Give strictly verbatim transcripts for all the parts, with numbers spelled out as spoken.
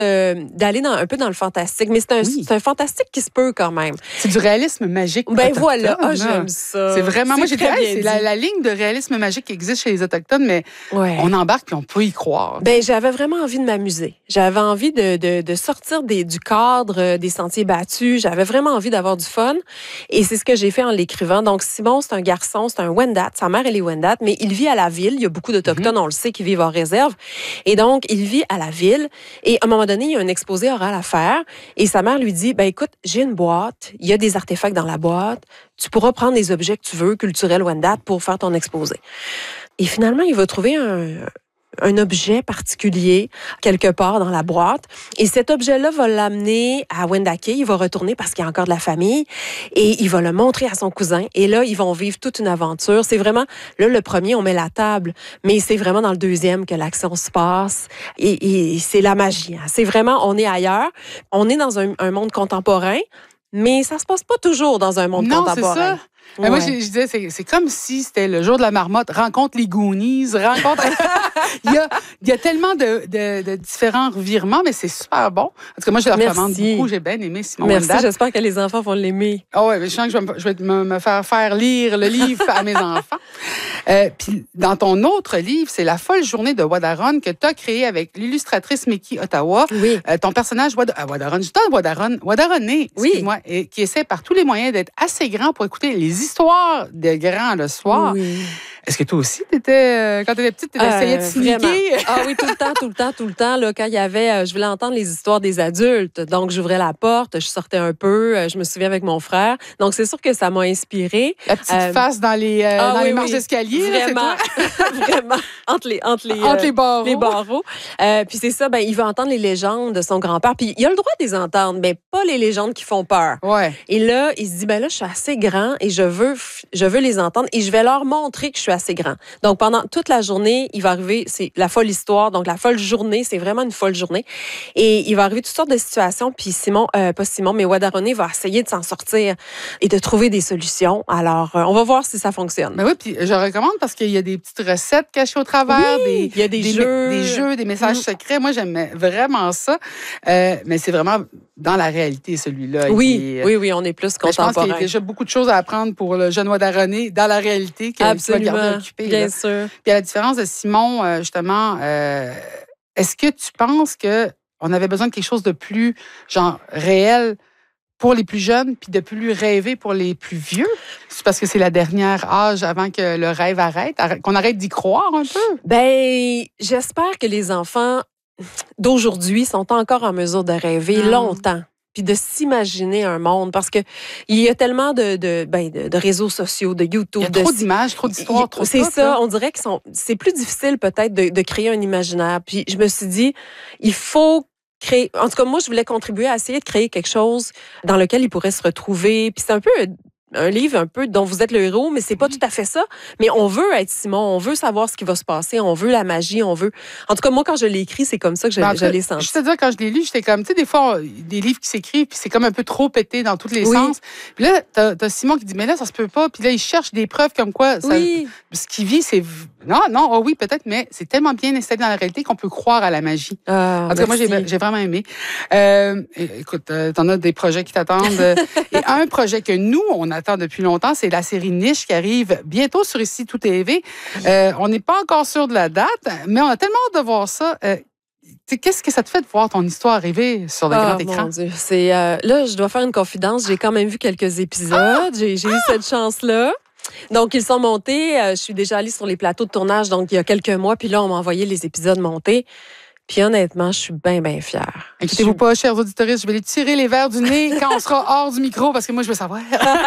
euh, d'aller dans, un peu dans le fantastique. Mais c'est un, Oui. c'est un fantastique qui se peut quand même. C'est du réalisme magique. Ben autochtone, voilà, ah, là. j'aime ça. C'est vraiment, moi j'ai dit, très hey, bien c'est la, dit. la ligne de réalisme magique qui existe chez les Autochtones, mais Ouais. on embarque et on peut y croire. Ben, j'avais vraiment envie de m'amuser. J'avais envie de, de, de sortir des, du cadre euh, des sentiers battus. J'avais vraiment envie d'avoir du fun. Et c'est ce que j'ai fait en l'écrivant. Donc, Simon, c'est un garçon, c'est un Wendat. Sa mère, elle est Wendat, mais il vit à la ville. Il y a beaucoup d'Autochtones, mm-hmm. on le sait, qui vivent en réserve. Et donc, il vit à la ville. Et à un moment donné, il y a un exposé oral à faire. Et sa mère lui dit, ben écoute, j'ai une boîte. Il y a des artefacts dans la boîte. Tu pourras prendre les objets que tu veux, culturels Wendat, pour faire ton exposé. Et finalement, il va trouver un... un objet particulier quelque part dans la boîte. Et cet objet-là va l'amener à Wendake. Il va retourner parce qu'il y a encore de la famille. Et il va le montrer à son cousin. Et là, ils vont vivre toute une aventure. C'est vraiment... Là, le premier, on met la table. Mais c'est vraiment dans le deuxième que l'action se passe. Et, et c'est la magie. Hein. C'est vraiment... On est ailleurs. On est dans un, un monde contemporain. Mais ça se passe pas toujours dans un monde non, contemporain. C'est ça. Ouais. Moi, je, je disais, c'est, c'est comme si c'était le jour de la marmotte, rencontre les Goonies, rencontre... il, y a, il y a tellement de, de, de différents revirements, mais c'est super bon. Parce que moi, je le recommande beaucoup. J'ai bien aimé Simon Merci, Wendat. J'espère que les enfants vont l'aimer. Ah ouais, mais je sens que je vais, me, je vais me, me faire faire lire le livre à mes enfants. Euh, Puis dans ton autre livre, c'est La folle journée de Wadaron que tu as créé avec l'illustratrice Meki Ottawa. Oui. Euh, ton personnage, Wad- euh, Wadaron, je donne Wadaron, Wadaroné, excuse-moi, oui. et, qui essaie par tous les moyens d'être assez grand pour écouter les histoires des grands le soir. Oui. Est-ce que toi aussi, t'étais, euh, quand tu étais petite, tu essayais de sneaker? Ah oui, tout le temps, tout le temps, tout le temps. Là, quand il y avait, euh, je voulais entendre les histoires des adultes. Donc, j'ouvrais la porte, je sortais un peu, euh, je me souviens avec mon frère. Donc, c'est sûr que ça m'a inspirée. La petite euh, face dans les, euh, ah, dans oui, les marches oui. d'escalier. Vraiment, là, c'est vraiment. Entre les, entre les, entre euh, les barreaux. Les barreaux. Euh, puis c'est ça, ben, il veut entendre les légendes de son grand-père. Puis il a le droit de les entendre, mais pas les légendes qui font peur. Ouais. Et là, il se dit, ben là, je suis assez grand et je veux, je veux les entendre et je vais leur montrer que je suis assez grand. Donc, pendant toute la journée, il va arriver, c'est la folle histoire, donc la folle journée, c'est vraiment une folle journée. Et il va arriver toutes sortes de situations, puis Simon, euh, pas Simon, mais Wadaroné va essayer de s'en sortir et de trouver des solutions. Alors, euh, on va voir si ça fonctionne. Ben oui, puis je recommande parce qu'il y a des petites recettes cachées au travers, oui, des, il y a des, des jeux, des jeux, des messages mmh. secrets. Moi, j'aime vraiment ça. Euh, mais c'est vraiment dans la réalité, celui-là. Oui, est, oui, oui, on est plus contemporain. Je pense qu'il y a déjà beaucoup de choses à apprendre pour le jeune Wadaroné dans la réalité qu'il va garder occupé. Bien là. sûr. Puis à la différence de Simon, euh, justement, euh, est-ce que tu penses qu'on avait besoin de quelque chose de plus, genre, réel pour les plus jeunes, puis de plus rêver pour les plus vieux? C'est parce que c'est la dernière âge avant que le rêve arrête, qu'on arrête d'y croire un peu? Bien, j'espère que les enfants d'aujourd'hui sont encore en mesure de rêver non. longtemps. Puis de s'imaginer un monde, parce que il y a tellement de, de, ben, de, de réseaux sociaux, de YouTube. Il y a trop de, d'images, trop d'histoires, trop de C'est tout, ça, là. On dirait que c'est plus difficile peut-être de, de créer un imaginaire. Puis je me suis dit, il faut créer... En tout cas, moi, je voulais contribuer à essayer de créer quelque chose dans lequel ils pourraient se retrouver. Puis c'est un peu... un livre un peu dont vous êtes le héros, mais c'est pas oui. tout à fait ça. Mais on veut être Simon, on veut savoir ce qui va se passer, on veut la magie, on veut... En tout cas, moi, quand je l'ai écrit, c'est comme ça que je, je l'ai senti. Je te dis, quand je l'ai lu, j'étais comme, tu sais, des fois, des livres qui s'écrivent, puis c'est comme un peu trop pété dans tous les oui. sens. Puis là, t'as, t'as Simon qui dit, mais là, ça se peut pas. Puis là, il cherche des preuves comme quoi ça, oui. ce qu'il vit, c'est... Non, non, oh oui, peut-être, mais c'est tellement bien installé dans la réalité qu'on peut croire à la magie. Ah, en tout cas, moi, j'ai, j'ai vraiment aimé. Euh, écoute, euh, t'en as des projets qui t'attendent. Et un projet que nous, on attend depuis longtemps, c'est la série Niche qui arrive bientôt sur Ici Tout T V. Euh, on n'est pas encore sûr de la date, mais on a tellement hâte de voir ça. Euh, Qu'est-ce que ça te fait de voir ton histoire arriver sur le oh, grand écran? Mon Dieu. C'est, euh, là, je dois faire une confidence. J'ai quand même vu quelques épisodes. Ah! J'ai, j'ai ah! eu cette chance-là. Donc, ils sont montés. Euh, je suis déjà allée sur les plateaux de tournage, donc il y a quelques mois. Puis là, on m'a envoyé les épisodes montés. Puis honnêtement, je suis bien, bien fière. Inquiétez-vous pas, chers auditeurs, je vais les tirer les verres du nez quand on sera hors du micro, parce que moi, je veux savoir.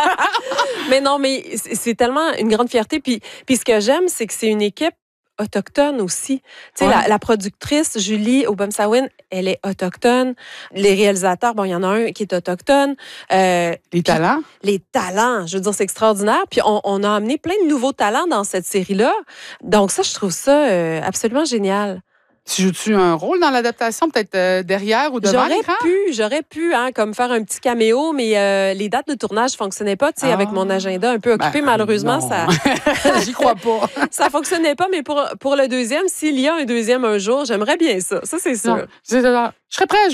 Mais non, mais c'est tellement une grande fierté. Puis, puis ce que j'aime, c'est que c'est une équipe autochtone aussi. Tu sais, ouais. la, la productrice, Julie Obamsawin, elle est autochtone. Les réalisateurs, bon, il y en a un qui est autochtone. Euh, les talents? Les talents. Je veux dire, c'est extraordinaire. Puis on, on a amené plein de nouveaux talents dans cette série-là. Donc ça, je trouve ça euh, absolument génial. Tu joues-tu un rôle dans l'adaptation, peut-être euh, derrière ou devant J'aurais l'écran? pu, j'aurais pu, hein, comme faire un petit caméo, mais euh, les dates de tournage ne fonctionnaient pas, tu sais, Ah. avec mon agenda un peu occupé, Ben, malheureusement, non. ça J'y crois pas. ça fonctionnait pas, mais pour, pour le deuxième, s'il y a un deuxième un jour, j'aimerais bien ça. Ça, c'est sûr. Non, je je serais prête à